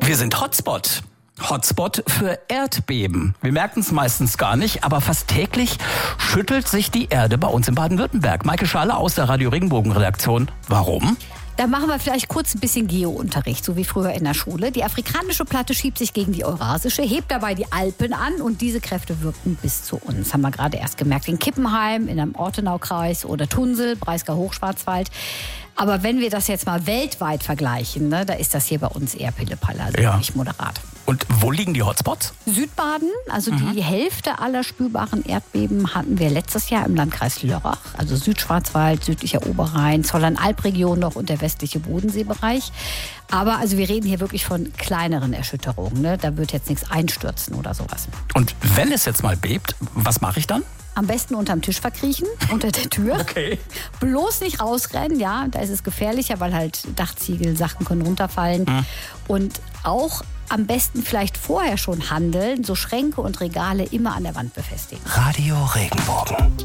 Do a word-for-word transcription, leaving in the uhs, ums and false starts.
Wir sind Hotspot. Hotspot für Erdbeben. Wir merken es meistens gar nicht, aber fast täglich schüttelt sich die Erde bei uns in Baden-Württemberg. Maike Schaller aus der Radio Regenbogen-Redaktion. Warum? Da machen wir vielleicht kurz ein bisschen Geo-Unterricht, so wie früher in der Schule. Die afrikanische Platte schiebt sich gegen die eurasische, hebt dabei die Alpen an und diese Kräfte wirken bis zu uns. Haben wir gerade erst gemerkt in Kippenheim, in einem Ortenaukreis oder Tunsel, Breisgau Hochschwarzwald. Aber wenn wir das jetzt mal weltweit vergleichen, ne, da ist das hier bei uns eher Pillepalle, also Ja. nicht moderat. Und wo liegen die Hotspots? Südbaden, also mhm. die Hälfte aller spürbaren Erdbeben hatten wir letztes Jahr im Landkreis Lörrach, also Südschwarzwald, südlicher Oberrhein, Zollern-Alb-Region noch und der westliche Bodenseebereich. Aber also wir reden hier wirklich von kleineren Erschütterungen, ne? Da wird jetzt nichts einstürzen oder sowas. Und wenn es jetzt mal bebt, was mache ich dann? Am besten unterm Tisch verkriechen, unter der Tür. Okay. Bloß nicht rausrennen, ja, da ist es gefährlicher, weil halt Dachziegel, Sachen können runterfallen. Mhm. Und auch am besten vielleicht vorher schon handeln, so Schränke und Regale immer an der Wand befestigen. Radio Regenbogen.